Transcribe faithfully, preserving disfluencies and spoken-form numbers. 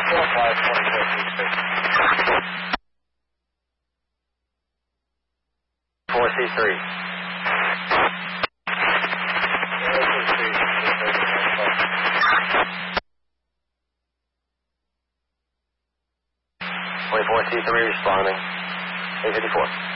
four five twenty-four C three. four C three. twenty-four C three responding. eight fifty-four.